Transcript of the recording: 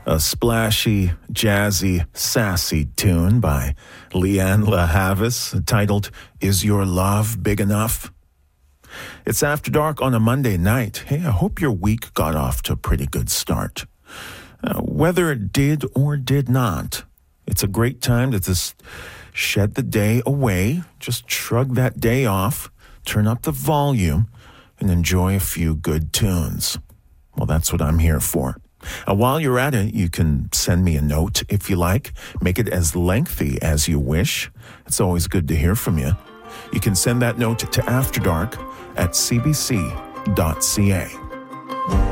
A splashy, jazzy, sassy tune by Leanne LaHavis titled, Is Your Love Big Enough? It's After Dark on a Monday night. Hey, I hope your week got off to a pretty good start. Whether it did or did not, it's a great time to just shed the day away, just shrug that day off, turn up the volume, and enjoy a few good tunes. Well, that's what I'm here for. While you're at it, you can send me a note if you like. Make it as lengthy as you wish. It's always good to hear from you. You can send that note to afterdark@cbc.ca.